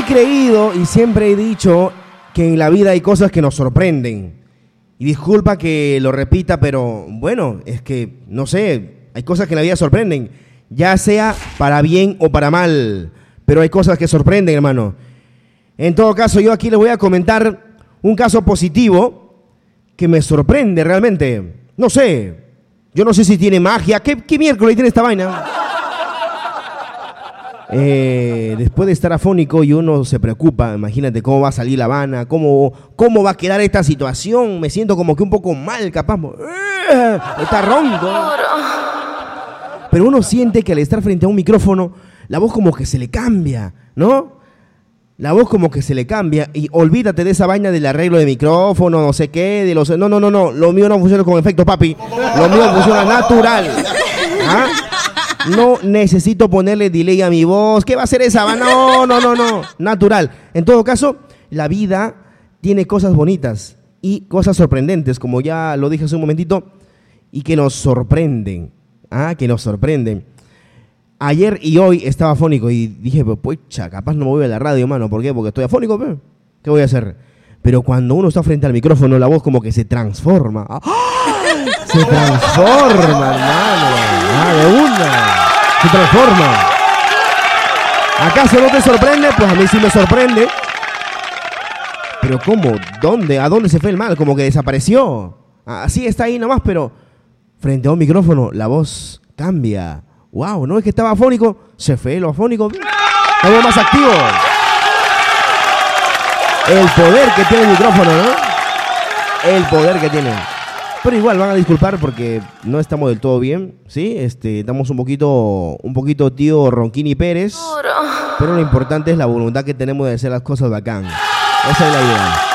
he creído y siempre he dicho que en la vida hay cosas que nos sorprenden. Y disculpa que lo repita, pero bueno, es que, no sé, hay cosas que en la vida sorprenden, ya sea para bien o para mal, pero hay cosas que sorprenden, hermano. En todo caso, yo aquí les voy a comentar un caso positivo que me sorprende realmente. No sé, yo no sé si tiene magia. ¿Qué miércoles tiene esta vaina? Después de estar afónico y uno se preocupa, imagínate cómo va a salir La Habana, cómo va a quedar esta situación. Me siento como que un poco mal, capaz. Está ronco. Pero uno siente que al estar frente a un micrófono, la voz como que se le cambia, ¿no? La voz como que se le cambia. Y olvídate de esa vaina del arreglo de micrófono, no sé qué, de los... No. Lo mío no funciona con efecto, papi. Lo mío funciona natural. ¿Ah? No necesito ponerle delay a mi voz. ¿Qué va a hacer esa? No. Natural. En todo caso, la vida tiene cosas bonitas y cosas sorprendentes, como ya lo dije hace un momentito, y que nos sorprenden. Que nos sorprenden. Ayer y hoy estaba afónico y dije, pues, capaz no me voy a la radio, mano. ¿Por qué? Porque estoy afónico, ¿qué voy a hacer? Pero cuando uno está frente al micrófono, la voz como que se transforma. Se transforma, hermano. De una. Se transforma. ¿Acaso no te sorprende? Pues a mí sí me sorprende. Pero ¿cómo? ¿Dónde? ¿A dónde se fue el mal? Como que desapareció. Así está ahí nomás, pero frente a un micrófono la voz cambia. Wow, ¿no es que estaba afónico? Se fue lo afónico. Estamos más activos. El poder que tiene el micrófono, ¿no? El poder que tiene. Pero igual van a disculpar porque no estamos del todo bien, ¿sí? Estamos un poquito tío Ronquini Pérez. Pero lo importante es la voluntad que tenemos de hacer las cosas bacán. Esa es la idea.